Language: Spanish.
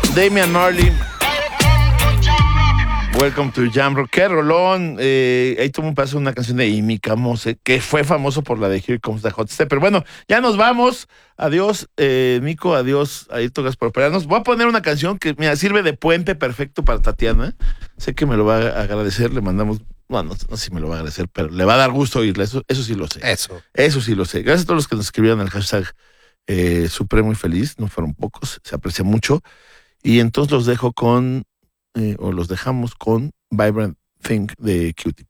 Damian Marley. Welcome to Jam Rock. Qué rolón. Ahí tuvo un paso una canción de Imika Mose, que fue famoso por la de Here Comes the Hot Step. Pero bueno, ya nos vamos. Adiós, Nico. Adiós, Ayrton, gracias por operarnos. Voy a poner una canción que, mira, sirve de puente perfecto para Tatiana. Sé que me lo va a agradecer. Le mandamos. Bueno, no sé si me lo va a agradecer, pero le va a dar gusto oírla. Eso sí lo sé. Eso sí lo sé. Gracias a todos los que nos escribieron el hashtag Supremo y Feliz. No fueron pocos. Se aprecia mucho. Y entonces los dejo con. O los dejamos con Vibrant Thing de Q-Tip.